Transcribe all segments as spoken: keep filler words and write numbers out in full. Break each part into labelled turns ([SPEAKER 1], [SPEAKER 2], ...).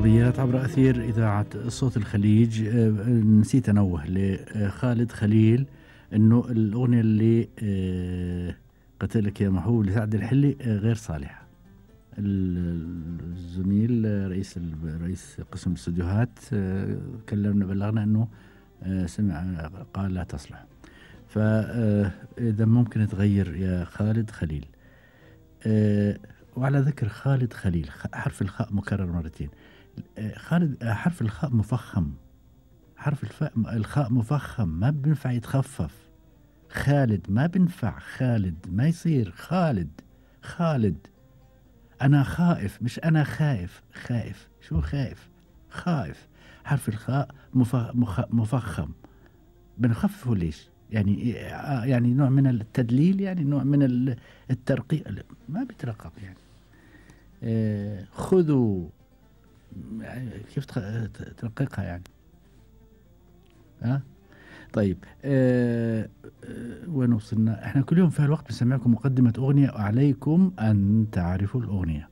[SPEAKER 1] العربيات عبر أثير إذاعة صوت الخليج. آه، نسيت أنوه لخالد خليل أنه الأغنية اللي آه، قتلك يا محبوب لسعد الحلي آه، غير صالحة. ال- الزميل آه، رئيس ال- رئيس قسم الاستديوهات آه، كلمنا بلغنا أنه آه، سمع آه، قال لا تصلح. فإذا ممكن تغير يا خالد خليل. آه، وعلى ذكر خالد خليل، خ- حرف الخاء مكرر مرتين. آه، خالد آه، حرف الخاء مفخم. حرف الفاء الخاء مفخم، ما بينفع يتخفف. خالد ما بينفع، خالد ما يصير خالد. خالد. أنا خائف، مش أنا خايف. خائف شو خايف؟ خائف. حرف الخاء مف- مخ- مفخم. بنخففه ليش؟ يعني آه، يعني نوع من التدليل، يعني نوع من ال- الترقيق. لا، ما بيترقق يعني. آه، خذوا. يعني كيف تخ- ترققها يعني؟ ها. طيب. آه آه وين وصلنا؟ احنا كل يوم في الوقت بنسمعكم مقدمة أغنية وعليكم أن تعرفوا الأغنية.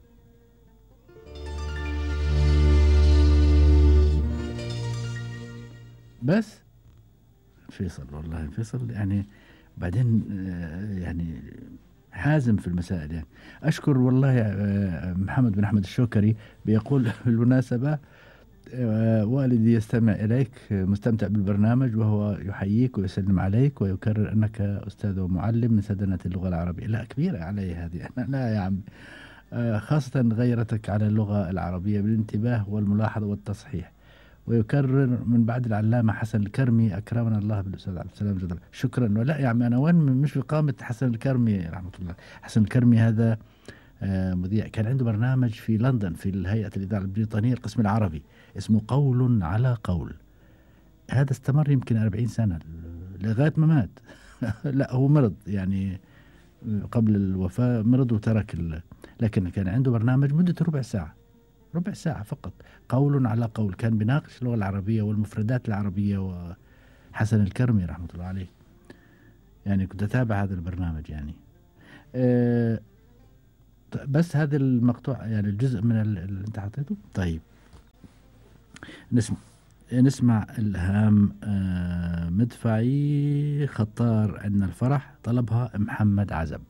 [SPEAKER 1] بس فيصل، والله فيصل يعني. بعدين آه يعني حازم في المسائل يعني. أشكر والله آه محمد بن أحمد الشوكري بيقول بالمناسبة آه، والدي يستمع إليك، آه، مستمتع بالبرنامج، وهو يحييك ويسلم عليك ويكرر أنك أستاذ ومعلم من سدنة اللغة العربية. لا، كبيرة علي هذه. أنا لا يا عم. آه، خاصة غيرتك على اللغة العربية بالانتباه والملاحظة والتصحيح. ويكرر من بعد العلامة حسن الكرمي أكرمنا الله بالأستاذ عبد السلام جدل. شكرا. ولا يا عم، أنا وين مش بقامة حسن الكرمي رحمة الله. حسن الكرمي هذا آه، مذيع كان عنده برنامج في لندن في الهيئة الإذاعة البريطانية القسم العربي، اسمه قول على قول. هذا استمر يمكن أربعين سنة لغاية ما مات. لا، هو مرض يعني. قبل الوفاة مرض وترك ال... لكن كان عنده برنامج مدة ربع ساعة. ربع ساعة فقط. قول على قول، كان بيناقش اللغة العربية والمفردات العربية. وحسن الكرمي رحمة الله عليه، يعني كنت أتابع هذا البرنامج يعني. أه بس هذا المقطوع يعني الجزء من ال- اللي انت حطيته. طيب. نسمع نسمع الهام آه، مدفعي خطار عندنا الفرح طلبها محمد عزب.